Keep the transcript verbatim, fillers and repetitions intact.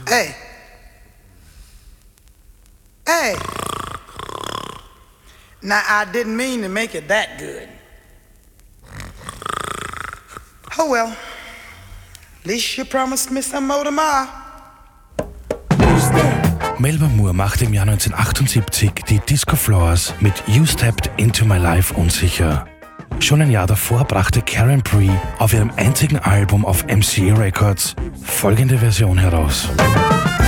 Hey. Hey. Now, I didn't mean to make it that good. Oh well. At least you promised me some more tomorrow. Melba Moore machte im Jahr neunzehnhundertachtundsiebzig die Disco Floors mit You Stepped Into My Life unsicher. Schon ein Jahr davor brachte Karen Bree auf ihrem einzigen Album auf M C A Records folgende Version heraus.